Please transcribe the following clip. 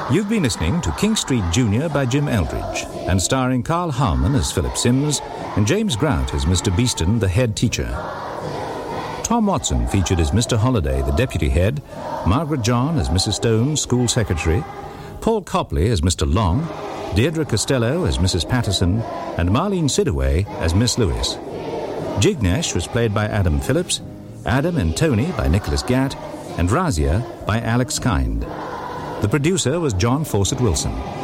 You've been listening to King Street Junior by Jim Eldridge, and starring Carl Harmon as Philip Sims and James Grant as Mr. Beeston, the head teacher. Tom Watson featured as Mr. Holliday, the deputy head, Margaret John as Mrs. Stone, school secretary, Paul Copley as Mr. Long, Deirdre Costello as Mrs. Patterson, and Marlene Sidaway as Miss Lewis. Jignesh was played by Adam Phillips, Adam and Tony by Nicholas Gatt, and Razia by Alex Kind. The producer was John Fawcett Wilson.